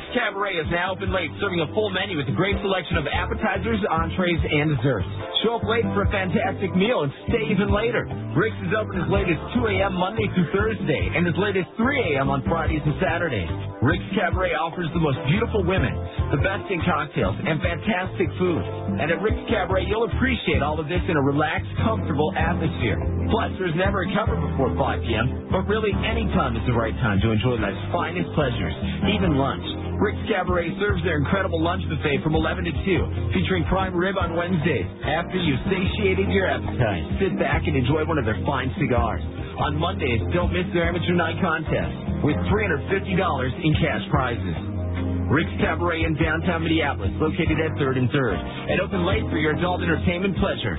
Cabaret is now open late, serving a full menu with a great selection of appetizers, entrees, and desserts. Show up late for a fantastic meal and stay even later. Rick's is open as late as 2 a.m. Monday through Thursday and as late as 3 a.m. on Fridays and Saturdays. Rick's Cabaret offers the most beautiful women, the best in cocktails, and fantastic food. And at Rick's Cabaret, you'll appreciate all of this in a relaxed, comfortable atmosphere. Plus, there's never a cover before 5 p.m., but really any time is the right time to enjoy life's finest pleasures, even lunch. Rick's Cabaret serves their incredible lunch buffet from 11 to 2, featuring prime rib on Wednesdays. After you've satiated your appetite, sit back and enjoy one of their fine cigars. On Mondays, don't miss their amateur night contest with $350 in cash prizes. Rick's Cabaret in downtown Minneapolis, located at 3rd and 3rd, and open late for your adult entertainment pleasure.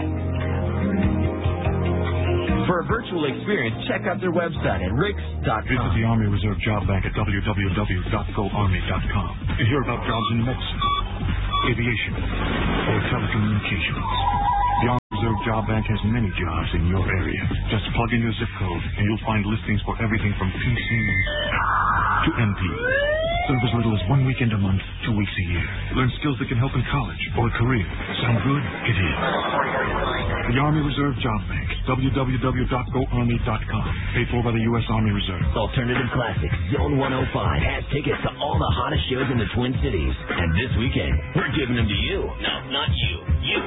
For a virtual experience, check out their website at ricks.com. Visit the Army Reserve Job Bank at www.goarmy.com to hear about jobs in medicine, aviation, or telecommunications. The Army Reserve Job Bank has many jobs in your area. Just plug in your zip code, and you'll find listings for everything from PCs to MP. Serve as little as 1 weekend a month, 2 weeks a year. Learn skills that can help in college or a career. Sound good? It is. The Army Reserve Job Bank. www.goarmy.com. Paid for by the U.S. Army Reserve. Alternative Classics Zone 105 has tickets to all the hottest shows in the Twin Cities. And this weekend, we're giving them to you. No, not you. You.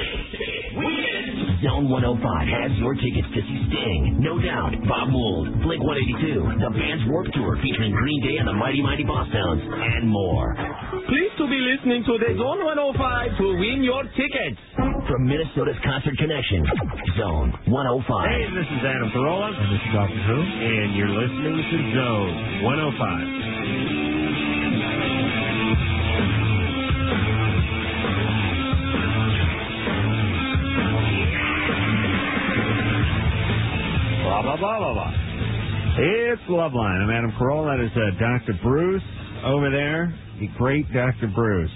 Zone 105 has your tickets to see Sting, No Doubt, Bob Mould, Blink-182, the band's Warped Tour featuring Green Day and the Mighty Mighty Bosstones, and more. Pleased to be listening to the Zone 105 to win your tickets. From Minnesota's Concert Connection, Zone 105. Hey, this is Adam Carolla. And this is Dr. Who. And you're listening to Zone 105. Blah, blah, blah, blah, blah. It's Loveline. I'm Adam Carolla. That is Dr. Bruce over there. The great Dr. Bruce.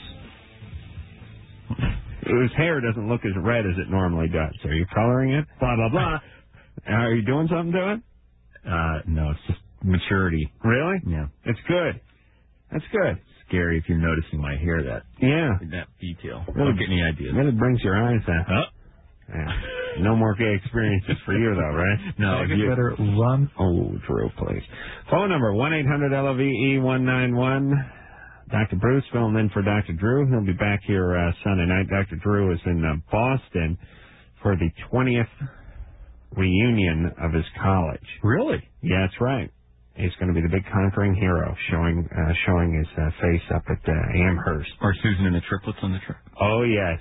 Whose hair doesn't look as red as it normally does. Are you coloring it? Blah, blah, blah. Are you doing something to it? No, it's just maturity. Really? Yeah. It's good. That's good. Scary if you're noticing my hair that detail. Really, Don't get any ideas. Then it brings your eyes down. Oh. Yeah. No more gay experiences for you, though, right? No, you better run. Oh, Drew, please. Phone number, 1-800-LOVE-191. Dr. Bruce filling in for Dr. Drew. He'll be back here Sunday night. Dr. Drew is in Boston for the 20th reunion of his college. Really? Yeah, that's right. He's going to be the big conquering hero, showing his face up at Amherst. Are Susan and the triplets on the trip? Oh, yes.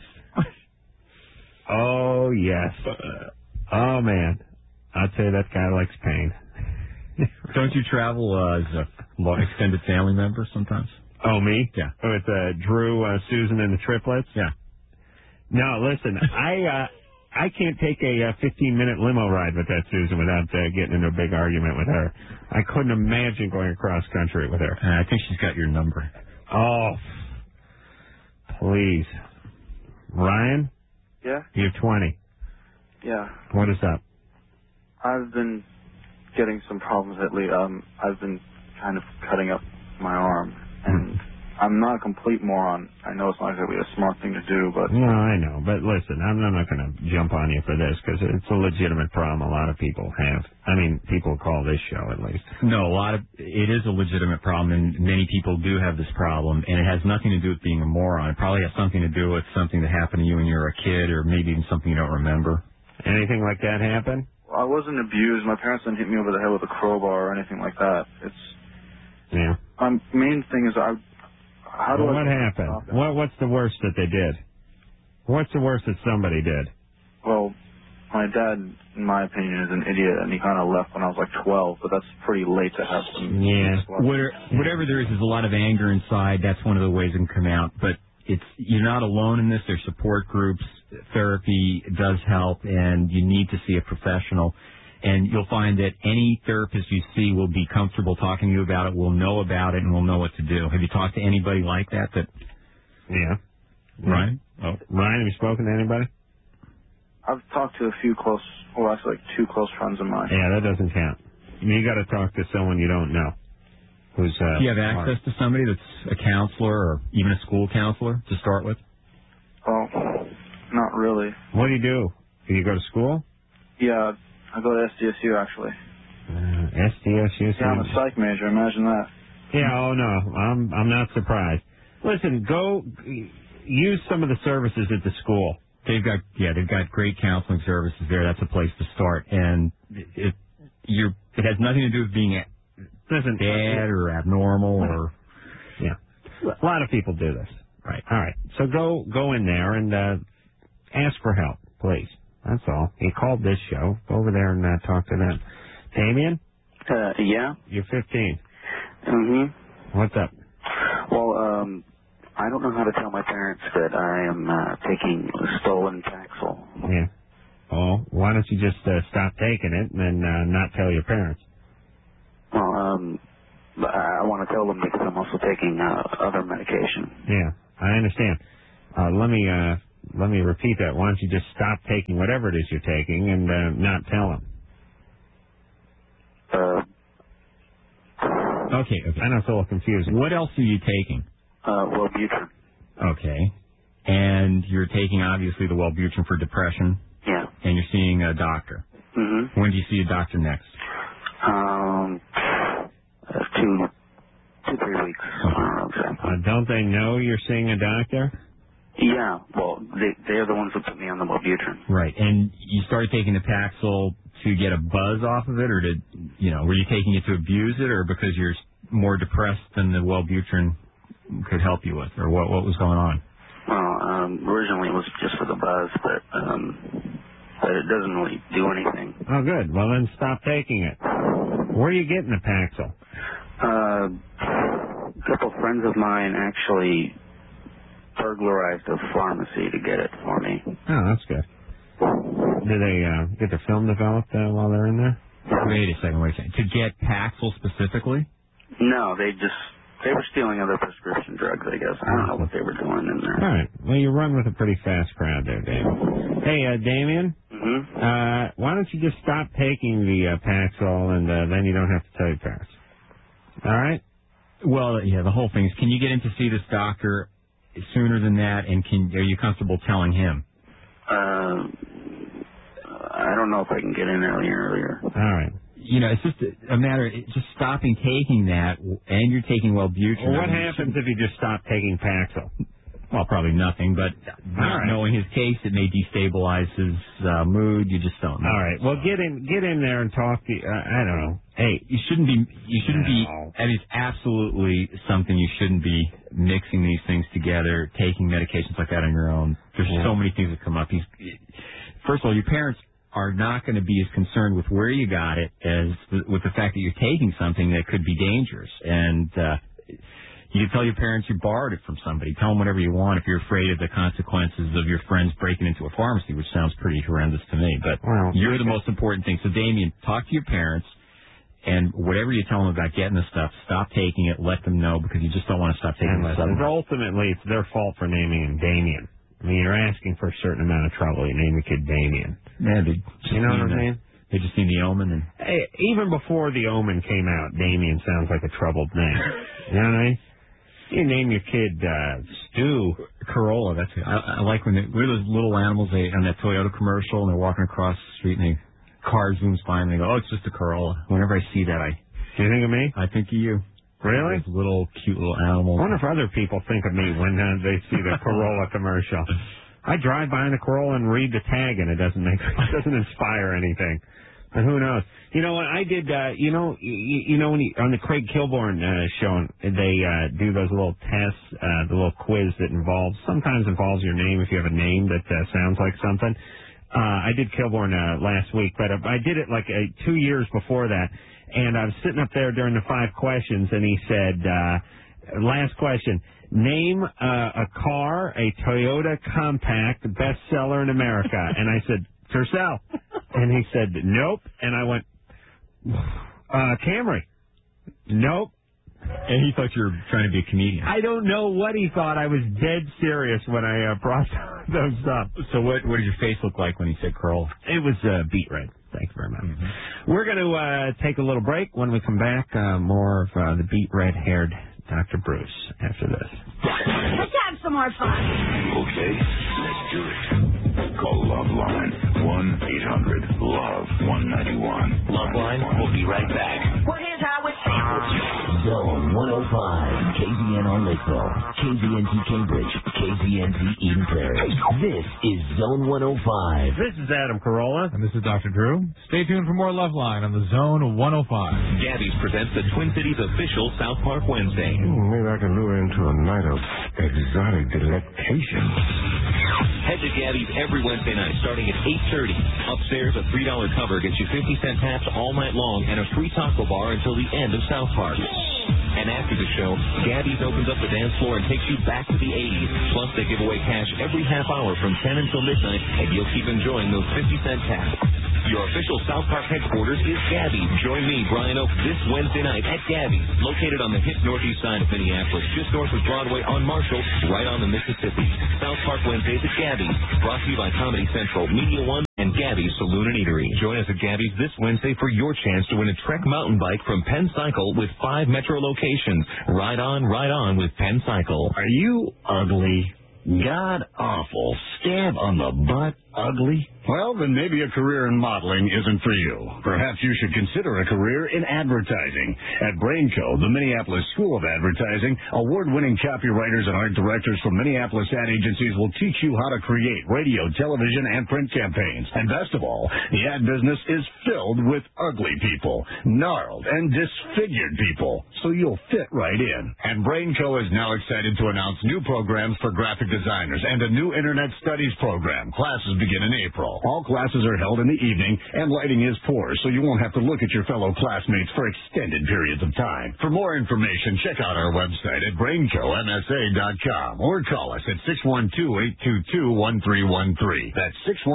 Oh, yes. Oh, man. I'll tell you, that guy likes pain. Don't you travel as a extended family member sometimes? Oh, me? Yeah. With Drew, Susan, and the triplets? Yeah. No, listen, I can't take a 15-minute limo ride with that Susan without getting into a big argument with her. I couldn't imagine going across country with her. I think she's got your number. Oh, please. Ryan? Yeah? You're 20. Yeah. What is up? I've been getting some problems lately. I've been kind of cutting up my arm, and I'm not a complete moron. I know it's not going to be a smart thing to do, but... No, I know. But listen, I'm not going to jump on you for this because it's a legitimate problem a lot of people have. I mean, people call this show at least. No, it is a legitimate problem, and many people do have this problem, and it has nothing to do with being a moron. It probably has something to do with something that happened to you when you were a kid, or maybe even something you don't remember. Anything like that happen? I wasn't abused. My parents didn't hit me over the head with a crowbar or anything like that. Yeah. Main thing is what happened? What's the worst that they did? What's the worst that somebody did? Well, my dad, in my opinion, is an idiot, and he kind of left when I was like 12, but that's pretty late to have some... Yeah. Whatever there is a lot of anger inside. That's one of the ways it can come out. But you're not alone in this. There's support groups. Therapy does help, and you need to see a professional. And you'll find that any therapist you see will be comfortable talking to you about it, will know about it, and will know what to do. Have you talked to anybody like that? Yeah. Ryan? Oh, Ryan, have you spoken to anybody? I've talked to a few two close friends of mine. Yeah, that doesn't count. You got to talk to someone you don't know. who's do you have access to somebody that's a counselor or even a school counselor to start with? Oh, not really. What do you do? Do you go to school? Yeah, I go to SDSU actually. SDSU? Yeah, I'm a psych major. Imagine that. Yeah, oh no, I'm not surprised. Listen, go use some of the services at the school. They've got great counseling services there. That's a place to start, and it has nothing to do with being bad or abnormal or a lot of people do this. Right. All right. So go in there and ask for help, please. That's all. You called this show. Go over there and talk to them. Damien? Yeah. You're 15. Mm-hmm. What's up? Well, I don't know how to tell my parents that I am taking stolen Paxil. Yeah. Oh, why don't you just stop taking it and then not tell your parents? Well, I want to tell them because I'm also taking other medication. Yeah, I understand. Let me repeat that. Why don't you just stop taking whatever it is you're taking and not tell them? Okay. I know it's a little confusing. What else are you taking? Wellbutrin. Okay. And you're taking, obviously, the Wellbutrin for depression? Yeah. And you're seeing a doctor? Mm-hmm. When do you see a doctor next? 2-3 weeks. Exactly. Don't they know you're seeing a doctor? Yeah. Well, they're the ones that put me on the Wellbutrin. Right. And you started taking the Paxil to get a buzz off of it, or were you taking it to abuse it, or because you're more depressed than the Wellbutrin could help you with, or what was going on? Well, originally it was just for the buzz, but it doesn't really do anything. Oh, good. Well, then stop taking it. Where are you getting the Paxil? A couple of friends of mine actually burglarized a pharmacy to get it for me. Oh, that's good. Do they get the film developed while they're in there? Wait a second. To get Paxil specifically? No, they were stealing other prescription drugs, I guess. I don't know what they were doing in there. All right. Well, you run with a pretty fast crowd there, Damien. Hey, Damien? Mm-hmm. Why don't you just stop taking the Paxil, and then you don't have to tell your parents? All right? Well, yeah, the whole thing is, can you get in to see this doctor sooner than that, and are you comfortable telling him? I don't know if I can get in earlier. All right. It's just a matter of just stopping taking that, and you're taking Wellbutrin. Well, what happens if you just stop taking Paxil? Well, probably nothing, but not knowing his case, it may destabilize his mood. You just don't know. All right. Well, get in there and talk to. I don't know. Hey, you shouldn't be. I mean, it's absolutely something you shouldn't be mixing these things together, taking medications like that on your own. There's so many things that come up. First of all, your parents are not going to be as concerned with where you got it as with the fact that you're taking something that could be dangerous. And you can tell your parents you borrowed it from somebody. Tell them whatever you want if you're afraid of the consequences of your friends breaking into a pharmacy, which sounds pretty horrendous to me. But you're the most important thing. So, Damien, talk to your parents, and whatever you tell them about getting the stuff, stop taking it. Let them know, because you just don't want to stop taking the stuff. Ultimately, it's their fault for naming him Damien. I mean, you're asking for a certain amount of trouble. You name the kid Damien. Yeah, you know what I mean? They just seen the Omen. And even before the Omen came out, Damien sounds like a troubled name. You know what I mean? You name your kid Stu. Corolla. That's it. I like when what are those little animals on that Toyota commercial, and they're walking across the street, and the car zooms by, and they go, "Oh, it's just a Corolla." Whenever I see that, Do you think of me? I think of you. Really? Those little cute little animals. I wonder if other people think of me when they see the Corolla commercial. I drive by in the Corolla and read the tag, and it doesn't inspire anything. But who knows? You know what I did? You know when on the Craig Kilborn show, they do those little tests, the little quiz that sometimes involves your name if you have a name that sounds like something. I did Kilborn last week, but I did it like 2 years before that. And I was sitting up there during the 5 questions, and he said, last question, name a car, a Toyota Compact, bestseller in America. And I said, Tercel. And he said, nope. And I went, Camry. Nope. And he thought you were trying to be a comedian. I don't know what he thought. I was dead serious when I brought those up. So what did your face look like when he said Corolla? It was beet red. Thank you very much. We're going to take a little break. When we come back, more of the beat red-haired Dr. Bruce after this. Let's have some more fun. Okay, let's do it. Call Loveline, 1-800-LOVE-191. Loveline, we'll be right back. Well, here's how it sounds. Zone 105, KZNR Lakeville, KZNT Cambridge, KZNT Eden Prairie. This is Zone 105. This is Adam Carolla. And this is Dr. Drew. Stay tuned for more Loveline on the Zone 105. Gabby's presents the Twin Cities official South Park Wednesday. Maybe I can lure into a night of exotic delectation. Head to Gabby's every Wednesday night starting at 8:30. Upstairs, a $3 cover gets you 50-cent taps all night long and a free taco bar until the end of South Park. And after the show, Gabby's opens up the dance floor and takes you back to the 80s. Plus, they give away cash every half hour from 10 until midnight, and you'll keep enjoying those 50-cent taps. Your official South Park headquarters is Gabby's. Join me, Brian Oak, this Wednesday night at Gabby's, located on the hip northeast side of Minneapolis, just north of Broadway on Marshall, right on the Mississippi. South Park Wednesdays at Gabby's, brought to you by Comedy Central, Media One, and Gabby's Saloon and Eatery. Join us at Gabby's this Wednesday for your chance to win a Trek mountain bike from Penn Cycle with 5 metro locations. Ride on with Penn Cycle. Are you ugly? God awful. Stab on the butt ugly? Well, then maybe a career in modeling isn't for you. Perhaps you should consider a career in advertising. At Brainco, the Minneapolis School of Advertising, award-winning copywriters and art directors from Minneapolis ad agencies will teach you how to create radio, television, and print campaigns. And best of all, the ad business is filled with ugly people, gnarled and disfigured people, so you'll fit right in. And Brainco is now excited to announce new programs for graphic designers and a new Internet Studies program. Classes begin in April. All classes are held in the evening, and lighting is poor, so you won't have to look at your fellow classmates for extended periods of time. For more information, check out our website at BraincoMSA.com or call us at 612-822-1313. That's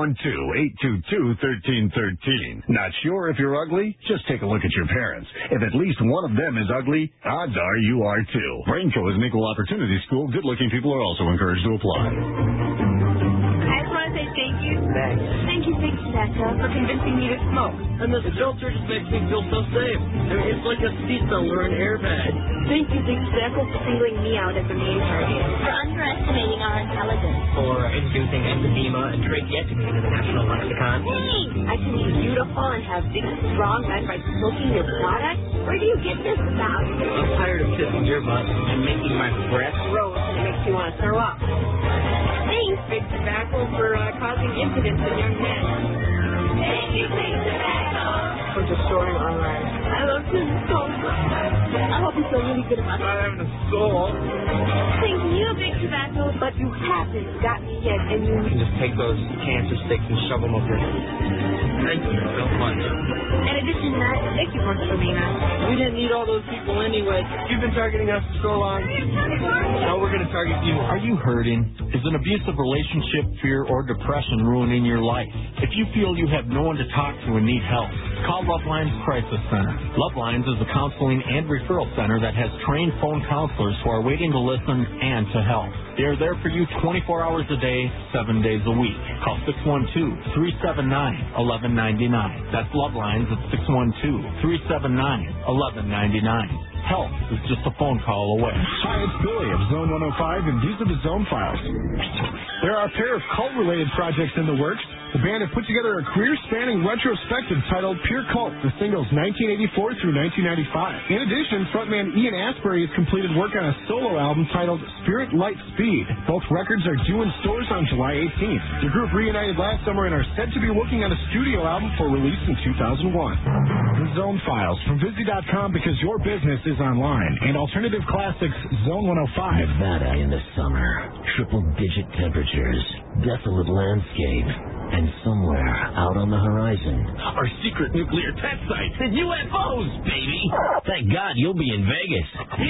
612-822-1313. Not sure if you're ugly? Just take a look at your parents. If at least one of them is ugly, odds are you are too. Brainco is an equal opportunity school. Good-looking people are also encouraged to apply. I just want to say thank you. Thanks. Thank you, Big Tobacco, for convincing me to smoke. And this filter just makes me feel so safe. I mean, it's like a seatbelt or an airbag. Thank you, Big Tobacco, for singling me out as the main target. For underestimating our intelligence. For introducing emphysema and tracheectomy into the National Lexicon. I can be beautiful and have big, strong men by smoking your product? Where do you get this stuff? I'm tired of kissing your butt and making my breath gross and it makes you want to throw up. Thanks, Big Tobacco, for causing incidents in young men. Thank you, Big Tobacco. For destroying our lives. I love you so much. I hope you feel really good about not having a soul. Thank you, Big Tobacco, but you haven't got me yet, and you can just take those cancer sticks and shove them up your Thank you so much. In addition to that, thank you for Selena. We didn't need all those people anyway. You've been targeting us for so long. Now we're going to target you. Are you hurting? Is an abusive relationship, fear, or depression ruining your life? If you feel you have no one to talk to and need help, call Lovelines Crisis Center. Lovelines is a counseling and referral center that has trained phone counselors who are waiting to listen and to help. They are there for you 24 hours a day, 7 days a week. Call 612-379-1199. That's Lovelines at 612-379-1199. Help is just a phone call away. Hi, it's Billy of Zone 105, and these are the Zone Files. There are a pair of cult-related projects in the works. The band have put together a career-spanning retrospective titled Pure Cult, the singles 1984 through 1995. In addition, frontman Ian Astbury has completed work on a solo album titled Spirit Light Speed. Both records are due in stores on July 18th. The group reunited last summer and are said to be working on a studio album for release in 2001. The Zone Files from Vizzy.com, because your business is online. And Alternative Classics Zone 105. Nevada in the summer. Triple-digit temperatures. Desolate landscape. And somewhere out on the horizon are secret nuclear test sites and UFOs, baby. Thank God you'll be in Vegas.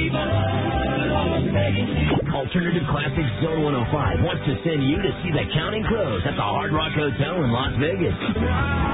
Alternative Classics Zone 105 wants to send you to see the Counting Crows at the Hard Rock Hotel in Las Vegas.